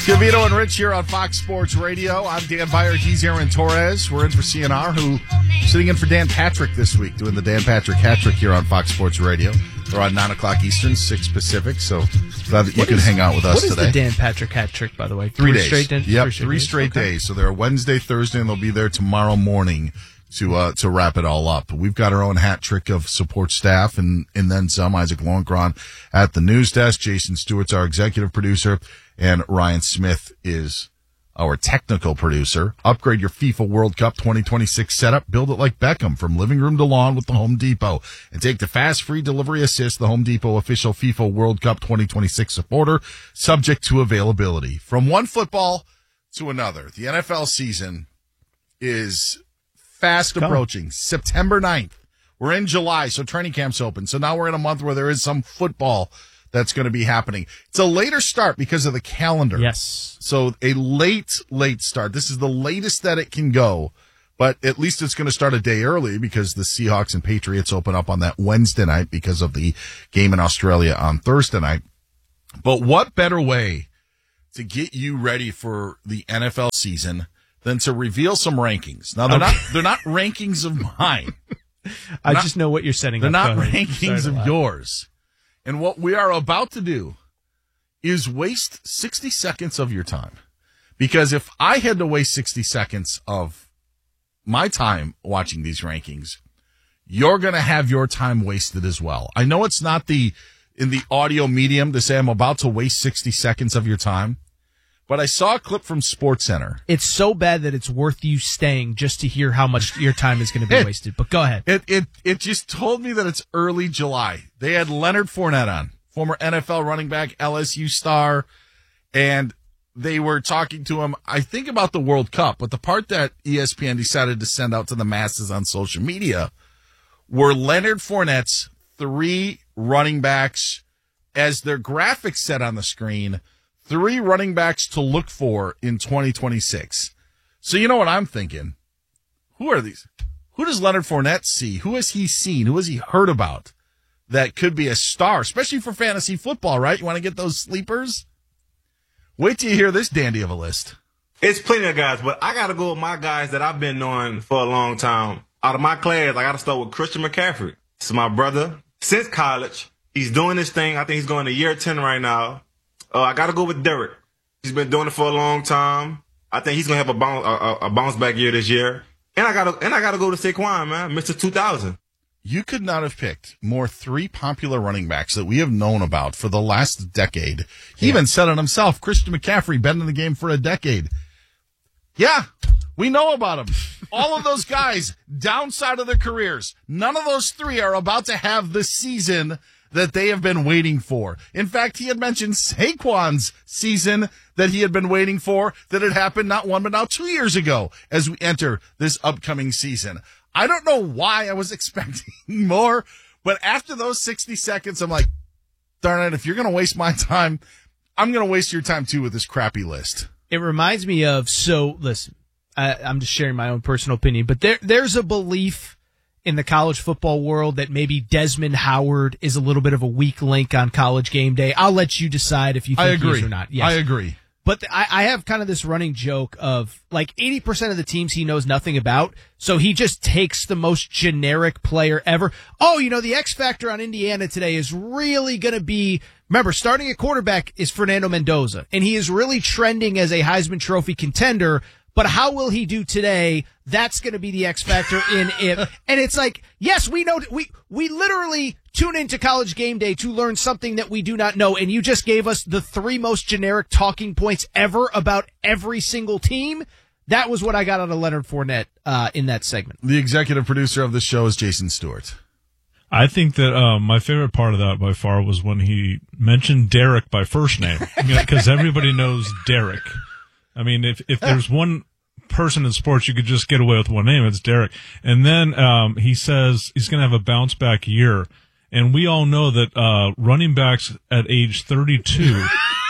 Scavino and Rich here on Fox Sports Radio. I'm Dan Byer. He's Aaron Torres. We're in for CNR, who sitting in for Dan Patrick this week, doing the Dan Patrick hat trick here on Fox Sports Radio. They're on 9 o'clock Eastern, 6 Pacific, so glad that you could hang out with us today. What is the Dan Patrick hat trick, by the way? 3 days. Three straight days. So they're Wednesday, Thursday, and they'll be there tomorrow morning to wrap it all up. We've got our own hat trick of support staff and then some. Isaac Lowenkron at the news desk. Jason Stewart's our executive producer, and Ryan Smith is our technical producer. Upgrade your FIFA World Cup 2026 setup. Build it like Beckham from living room to lawn with the Home Depot. And take the fast, free delivery assist, the Home Depot official FIFA World Cup 2026 supporter, subject to availability. From one football to another, the NFL season is fast approaching. September 9th. We're in July, so training camp's open. So now we're in a month where there is some football that's going to be happening. It's a later start because of the calendar. Yes. So a late start. This is the latest that it can go, but at least it's going to start a day early because the Seahawks and Patriots open up on that Wednesday night because of the game in Australia on Thursday night. But what better way to get you ready for the NFL season than to reveal some rankings? Now, they're not rankings of mine. I just know what you're setting they're up. They're not rankings of yours. And what we are about to do is waste 60 seconds of your time. Because if I had to waste 60 seconds of my time watching these rankings, you're going to have your time wasted as well. I know it's not in the audio medium to say I'm about to waste 60 seconds of your time, but I saw a clip from SportsCenter. It's so bad that it's worth you staying just to hear how much your time is going to be wasted. But go ahead. It just told me that it's early July. They had Leonard Fournette on, former NFL running back, LSU star, and they were talking to him, I think, about the World Cup. But the part that ESPN decided to send out to the masses on social media were Leonard Fournette's 3 running backs, as their graphics said on the screen, 3 running backs to look for in 2026. So you know what I'm thinking? Who are these? Who does Leonard Fournette see? Who has he seen? Who has he heard about that could be a star, especially for fantasy football, right? You want to get those sleepers? Wait till you hear this dandy of a list. It's plenty of guys, but I got to go with my guys that I've been knowing for a long time. Out of my class, I got to start with Christian McCaffrey. This is my brother since college. He's doing this thing. I think he's going to year 10 right now. I got to go with Derek. He's been doing it for a long time. I think he's going to have a bounce back year this year. And I got to go to Saquon, man, Mr. 2000. You could not have picked more 3 popular running backs that we have known about for the last decade. He even said it himself. Christian McCaffrey, been in the game for a decade. Yeah, we know about him. All of those guys, downside of their careers, none of those 3 are about to have the season that they have been waiting for. In fact, he had mentioned Saquon's season that he had been waiting for, that had happened not 1 but now 2 years ago as we enter this upcoming season. I don't know why I was expecting more, but after those 60 seconds, I'm like, darn it, if you're going to waste my time, I'm going to waste your time too with this crappy list. It reminds me of, so listen, I'm just sharing my own personal opinion, but there's a belief in the college football world that maybe Desmond Howard is a little bit of a weak link on College Game Day. I'll let you decide if you think he is or not. Yes. I agree. But I have kind of this running joke of like 80% of the teams he knows nothing about, so he just takes the most generic player ever. Oh, the X factor on Indiana today is really going to be, remember, starting at quarterback is Fernando Mendoza, and he is really trending as a Heisman Trophy contender. But how will he do today? That's going to be the X factor in it. And it's like, yes, we know, we literally tune into College Game Day to learn something that we do not know. And you just gave us the 3 most generic talking points ever about every single team. That was what I got out of Leonard Fournette in that segment. The executive producer of the show is Jason Stewart. I think that my favorite part of that by far was when he mentioned Derek by first name, because everybody knows Derek. I mean, if there's one person in sports you could just get away with one name, it's Derek. And then he says he's going to have a bounce back year. And we all know that running backs at age 32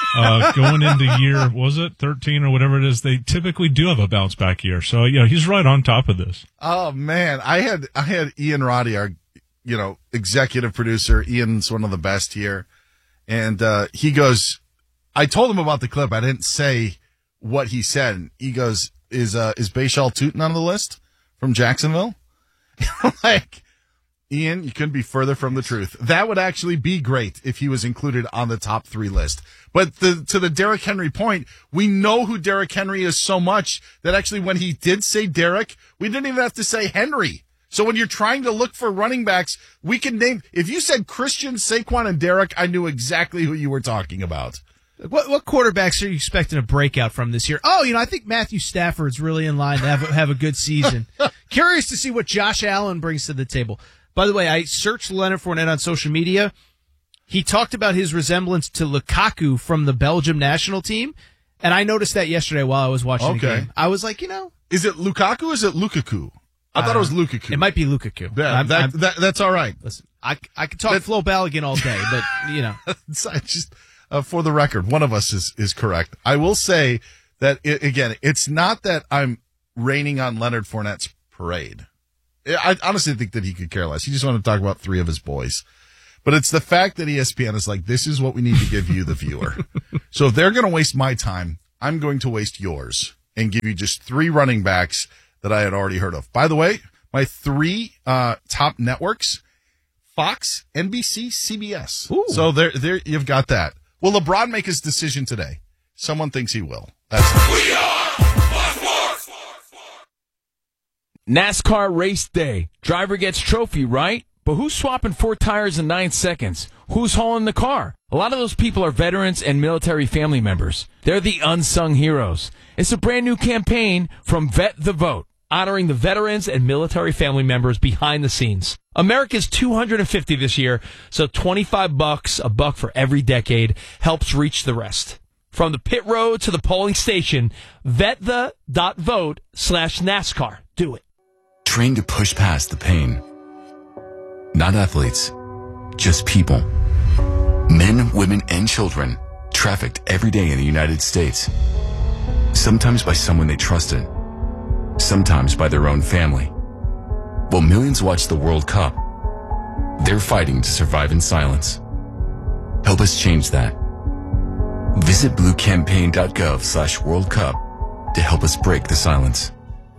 going into year, was it 13 or whatever it is, they typically do have a bounce back year. So, he's right on top of this. Oh, man. I had Ian Roddy, our, executive producer. Ian's one of the best here. And he goes, I told him about the clip. I didn't say what he said. He goes, is Bayshall Tootin on the list from Jacksonville? Like, Ian, you couldn't be further from the truth. That would actually be great if he was included on the top 3 list. But to the Derrick Henry point, we know who Derrick Henry is so much that actually when he did say Derrick, we didn't even have to say Henry. So when you're trying to look for running backs, we can name, if you said Christian, Saquon, and Derrick, I knew exactly who you were talking about. What quarterbacks are you expecting a breakout from this year? Oh, I think Matthew Stafford's really in line to have a good season. Curious to see what Josh Allen brings to the table. By the way, I searched Leonard Fournette on social media. He talked about his resemblance to Lukaku from the Belgium national team, and I noticed that yesterday while I was watching the game. I was like, Is it Lukaku or is it Lukaku? I thought it was Lukaku. It might be Lukaku. Yeah, that's all right. Listen, I could talk Flo Balogun all day, but, Just for the record, one of us is correct. I will say that, again, it's not that I'm raining on Leonard Fournette's parade. I honestly think that he could care less. He just wanted to talk about 3 of his boys. But it's the fact that ESPN is like, this is what we need to give you, the viewer. So if they're going to waste my time, I'm going to waste yours and give you just 3 running backs that I had already heard of. By the way, my 3 top networks, Fox, NBC, CBS. Ooh. So there you've got that. Will LeBron make his decision today? Someone thinks he will. We are Sports! NASCAR race day. Driver gets trophy, right? But who's swapping 4 tires in 9 seconds? Who's hauling the car? A lot of those people are veterans and military family members. They're the unsung heroes. It's a brand new campaign from Vet the Vote, honoring the veterans and military family members behind the scenes. America's 250 this year, so $25, $1 for every decade, helps reach the rest. From the pit road to the polling station, vetThe.vote/NASCAR. Do it. Trained to push past the pain. Not athletes, just people. Men, women, and children trafficked every day in the United States. Sometimes by someone they trusted. Sometimes by their own family. While millions watch the World Cup, they're fighting to survive in silence. Help us change that. Visit bluecampaign.gov/World Cup to help us break the silence.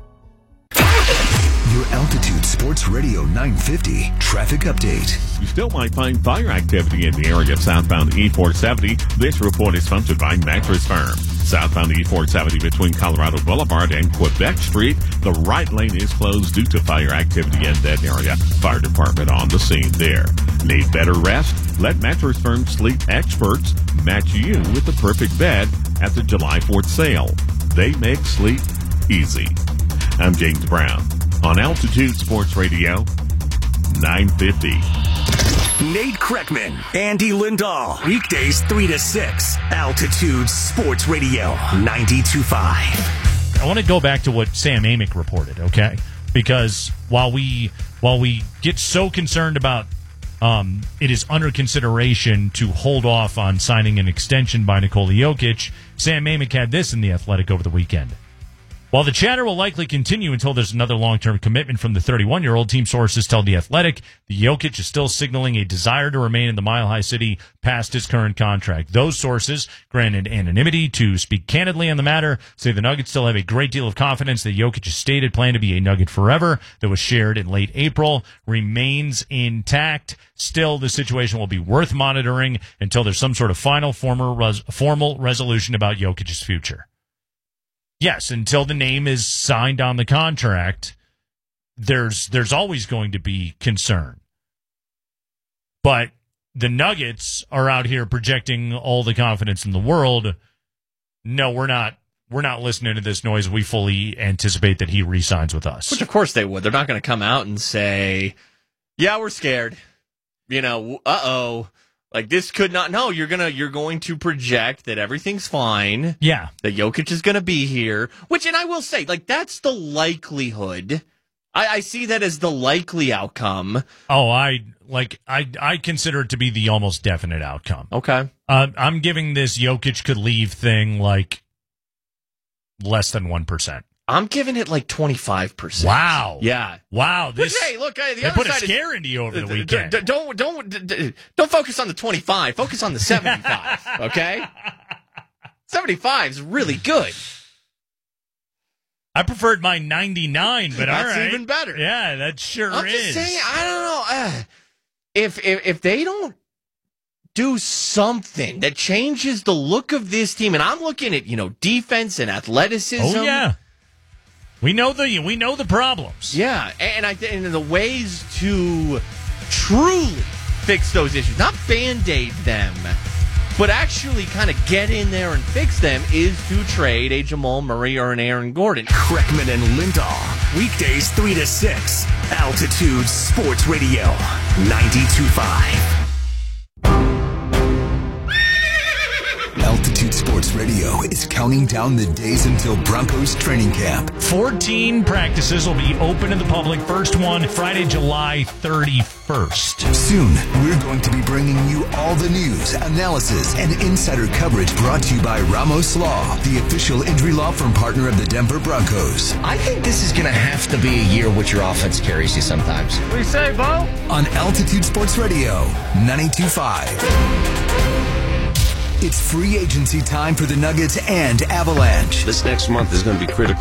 Your Altitude Sports Radio 950 traffic update. You still might find fire activity in the area of southbound E470. This report is sponsored by Mattress Firm. Southbound E470 between Colorado Boulevard and Quebec Street. The right lane is closed due to fire activity in that area. Fire department on the scene there. Need better rest? Let Mattress Firm sleep experts match you with the perfect bed at the July 4th sale. They make sleep easy. I'm James Brown on Altitude Sports Radio 950. Nate Kreckman, Andy Lindahl. Weekdays 3 to 6. Altitude Sports Radio 92.5. I want to go back to what Sam Amick reported, okay? Because while we get so concerned about it is under consideration to hold off on signing an extension by Nikola Jokic, Sam Amick had this in The Athletic over the weekend. While the chatter will likely continue until there's another long-term commitment from the 31-year-old, team sources tell The Athletic the Jokic is still signaling a desire to remain in the Mile High City past his current contract. Those sources, granted anonymity to speak candidly on the matter, say the Nuggets still have a great deal of confidence that Jokic's stated plan to be a Nugget forever that was shared in late April remains intact. Still, the situation will be worth monitoring until there's some sort of final formal resolution about Jokic's future. Yes, until the name is signed on the contract, there's always going to be concern. But the Nuggets are out here projecting all the confidence in the world. No, we're not listening to this noise. We fully anticipate that he re-signs with us. Which, of course, they would. They're not going to come out and say, yeah, we're scared. Like, this could not. No, you're going to project that everything's fine. Yeah. That Jokic is going to be here. Which, and I will say, like, that's the likelihood. I see that as the likely outcome. Oh, I consider it to be the almost definite outcome. Okay. I'm giving this Jokic could leave thing like less than 1%. I'm giving it like 25%. Wow. Yeah. Wow. Which, hey, look, the they other put side a scare into you over the weekend. Don't focus on the 25. Focus on the 75. Okay. 75 is really good. I preferred my 99, but That's all right. even better. Yeah, that sure I'm is. just saying, I don't know. If they don't do something that changes the look of this team, and I'm looking at, defense and athleticism. Oh, yeah. We know the problems. Yeah, and the ways to truly fix those issues, not Band-Aid them, but actually kind of get in there and fix them, is to trade a Jamal Murray or an Aaron Gordon. Kreckman and Lindahl. Weekdays 3 to 6. Altitude Sports Radio. 92.5. Altitude Sports Radio is counting down the days until Broncos training camp. 14 practices will be open to the public. First one, Friday, July 31st. Soon, we're going to be bringing you all the news, analysis, and insider coverage brought to you by Ramos Law, the official injury law firm partner of the Denver Broncos. I think this is going to have to be a year which your offense carries you sometimes. What do you say, Bo? On Altitude Sports Radio, 92.5. It's free agency time for the Nuggets and Avalanche. This next month is going to be critical.